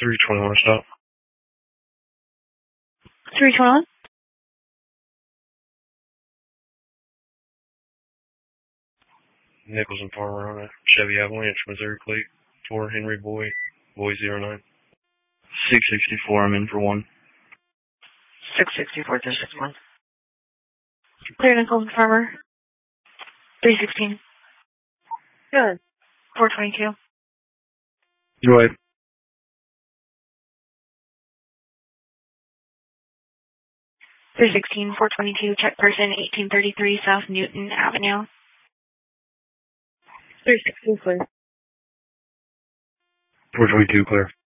321 stop. 321? Nichols and Farmer on a Chevy Avalanche, Missouri plate, 4 Henry Boy 09. 664, I'm in for one. 664, 361. Clear Nichols and Farmer. 316. Good. 422. Go ahead. 316, 422, check person 1833 South Newton Avenue. 316, please. 422, clear.